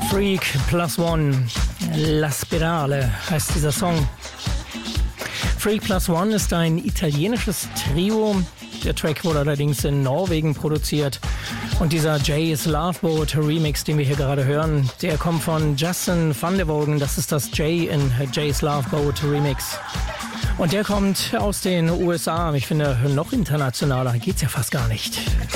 Freak Plus One, La Spirale heißt dieser Song. Freak Plus One ist ein italienisches Trio. Der Track wurde allerdings in Norwegen produziert. Und dieser Jay's Love Boat Remix, den wir hier gerade hören, der kommt von Justin van der Vogen. Das ist das Jay in Jay's Love Boat Remix. Und der kommt aus den USA. Ich finde, noch internationaler geht's ja fast gar nicht.